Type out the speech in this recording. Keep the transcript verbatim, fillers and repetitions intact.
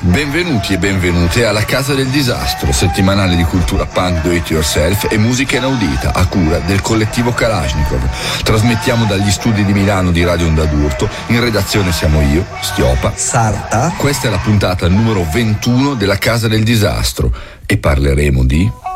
Benvenuti e benvenute alla Casa del Disastro, settimanale di cultura punk do it yourself e musica inaudita a cura del collettivo Kalashnikov. Trasmettiamo dagli studi di Milano di Radio Onda d'Urto. In redazione siamo io, Stiopa, Sarta. Questa è la puntata numero ventuno della Casa del Disastro e parleremo di...